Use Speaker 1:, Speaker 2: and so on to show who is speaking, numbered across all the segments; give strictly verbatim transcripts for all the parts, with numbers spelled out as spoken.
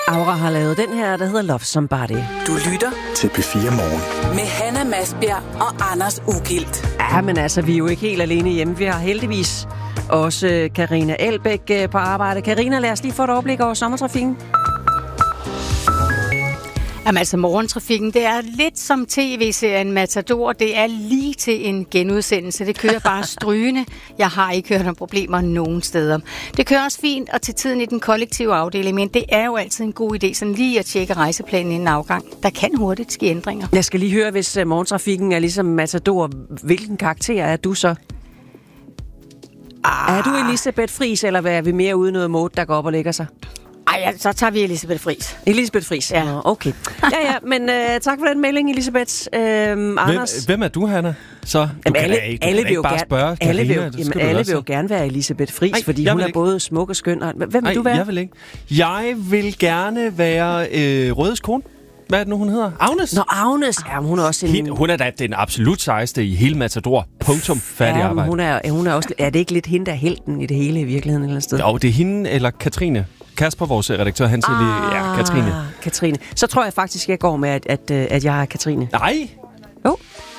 Speaker 1: Aura har lavet den her, der hedder Love Somebody.
Speaker 2: Du lytter
Speaker 3: til P fire Morgen.
Speaker 2: Med Hanna Masbjerg og Anders Ugilt.
Speaker 1: Ja, men altså, vi er jo ikke helt alene hjemme. Vi har heldigvis også Karina Elbæk på arbejde. Karina, lad os lige få et overblik over sommertrafikken.
Speaker 4: Jamen altså, morgentrafikken, det er lidt som tv-serien Matador. Det er lige til en genudsendelse. Det kører bare strygende. Jeg har ikke hørt om problemer nogen steder. Det kører også fint, og til tiden i den kollektive afdeling, men det er jo altid en god idé, sådan lige at tjekke rejseplanen inden afgang. Der kan hurtigt ske ændringer.
Speaker 1: Jeg skal lige høre, hvis morgentrafikken er ligesom Matador, hvilken karakter er du så? Ah. Er du Elisabeth Friis, eller er vi mere ude noget mode, der går op og lægger sig?
Speaker 4: Ej, ja, så tager vi Elisabeth Friis.
Speaker 1: Elisabeth Friis, ja. Nå, okay. Ja, ja, men uh, tak for den melding, Elisabeth. Uh, Anders.
Speaker 5: Hvem, hvem er du, Hanna? Så du
Speaker 1: jamen,
Speaker 5: kan
Speaker 1: alle,
Speaker 5: da ikke,
Speaker 1: alle
Speaker 5: kan da ikke bare
Speaker 1: gerne,
Speaker 5: spørge
Speaker 1: alle
Speaker 5: Karina.
Speaker 1: vil, jamen, alle vil jo gerne være Elisabeth Friis, Ej, fordi hun er ikke. både smuk og skøn. Og, hvem vil
Speaker 5: Ej,
Speaker 1: du være?
Speaker 5: Jeg vil ikke. Jeg vil gerne være øh, Rødes kone. Hvad er det nu, hun hedder? Agnes?
Speaker 1: Nå, Agnes. Ja, hun er også en...
Speaker 5: Hende, hun er da den absolut sejeste i hele Matador. Punktum. Færdig
Speaker 1: ja,
Speaker 5: arbejde.
Speaker 1: Hun er, hun er, også, er det ikke lidt hende, der er helten i det hele i virkeligheden et eller andet sted?
Speaker 5: Jo, det er hende eller Katrine. Kasper, vores redaktør, han siger
Speaker 1: ah,
Speaker 5: lige, ja, Katrine.
Speaker 1: Katrine. Så tror jeg faktisk, jeg går med, at, at, at jeg er Katrine.
Speaker 5: Nej.
Speaker 1: Jo.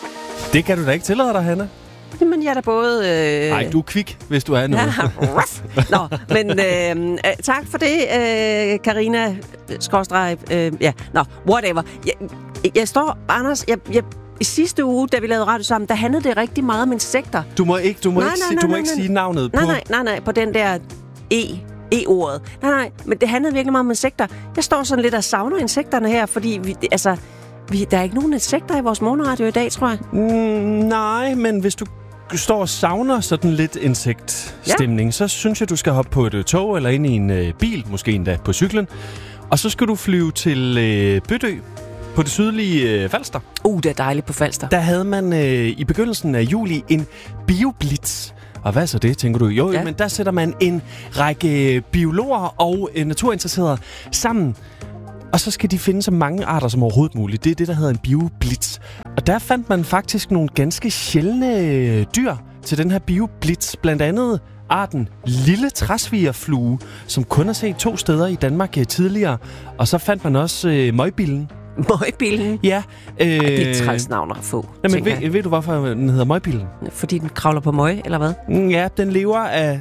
Speaker 5: Det kan du da ikke tillade dig, Hanna.
Speaker 1: Men jeg er da både... Nej,
Speaker 5: øh... du er kvik, hvis du er noget.
Speaker 1: Ja, Nå, men øh, tak for det, øh, Karina Skorstræk. Øh, ja, nå, whatever. Jeg, jeg står, Anders, jeg... jeg i sidste uge, da vi lavede radio sammen, der handlede det rigtig meget om insekter.
Speaker 5: Du må ikke, du må
Speaker 1: nej,
Speaker 5: ikke,
Speaker 1: nej,
Speaker 5: sige,
Speaker 1: nej,
Speaker 5: du må
Speaker 1: nej,
Speaker 5: ikke
Speaker 1: nej.
Speaker 5: sige navnet
Speaker 1: nej,
Speaker 5: på...
Speaker 1: Nej, nej, nej, på den der E, E-ordet. Nej, nej, men det handlede virkelig meget om insekter. Jeg står sådan lidt og savner insekterne her, fordi vi, altså, vi, der er ikke nogen insekter i vores morgenradio i dag, tror jeg.
Speaker 5: Mm, nej, men hvis du står og savner sådan lidt insektstemning, ja. Så synes jeg, du skal hoppe på et tog eller ind i en øh, bil, måske endda på cyklen. Og så skal du flyve til øh, Bødø på det sydlige øh, Falster.
Speaker 1: Uh, det er dejligt på Falster.
Speaker 5: Der havde man øh, i begyndelsen af juli en bioblitz. Og hvad er så det, tænker du? Jo, ja. Men der sætter man en række biologer og øh, naturinteresserede sammen. Og så skal de finde så mange arter som overhovedet muligt. Det er det, der hedder en bioblitz. Og der fandt man faktisk nogle ganske sjældne øh, dyr til den her bioblitz. Blandt andet arten lille træsvigerflue, som kun har set to steder i Danmark øh, tidligere. Og så fandt man også øh, møgbillen.
Speaker 1: Møgbillen?
Speaker 5: Ja. Øh,
Speaker 1: Ej, det er et træls navn at få.
Speaker 5: Men ved, ved du, hvorfor den hedder møgbillen?
Speaker 1: Fordi den kravler på møg, eller hvad?
Speaker 5: Ja, den lever af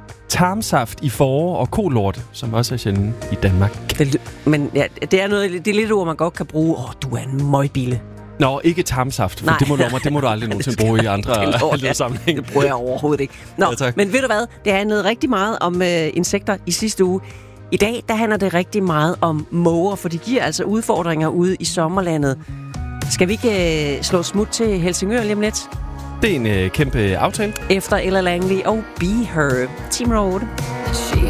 Speaker 5: tarmsaft i forår og kolort, som også er sjældent i Danmark.
Speaker 1: Det, men ja, det er noget, det er lidt ord, man godt kan bruge. Åh, oh, du er en møgbille.
Speaker 5: Nå, ikke tarmsaft, for det må, du, det må du aldrig nogensinde bruge i andre sammenhæng.
Speaker 1: Det bruger jeg overhovedet ikke. Nå, ja, men ved du hvad? Det handlede rigtig meget om øh, insekter i sidste uge. I dag, der handler det rigtig meget om måger, for de giver altså udfordringer ude i sommerlandet. Skal vi ikke øh, slå smut til Helsingør lige om lidt?
Speaker 5: Det er en øh, kæmpe aftale.
Speaker 1: Efter Ella Langley og Be Her. Team Road.